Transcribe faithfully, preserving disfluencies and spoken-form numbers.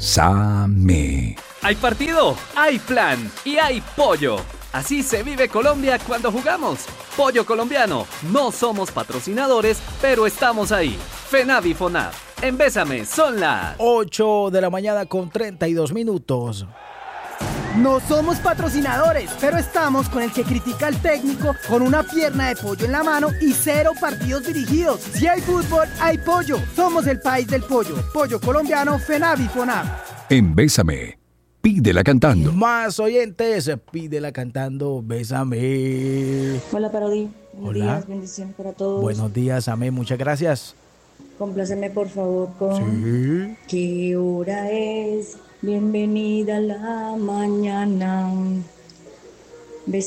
Bésame. Hay partido, hay plan y hay pollo. Así se vive Colombia cuando jugamos. Pollo colombiano. No somos patrocinadores, pero estamos ahí. FENAVI FONAV. En Bésame son las ocho de la mañana con treinta y dos minutos. No somos patrocinadores, pero estamos con el que critica al técnico con una pierna de pollo en la mano y cero partidos dirigidos. Si hay fútbol, hay pollo. Somos el país del pollo. Pollo colombiano, FENAVI FONAV. En Bésame, pídela cantando. Más oyentes, pídela cantando, Bésame. Hola, Parodi. Buenos Hola. días, bendiciones para todos. Buenos días, amén, muchas gracias. Compláceme, por favor, con... Sí. ¿Qué hora es? Bienvenida a la mañana.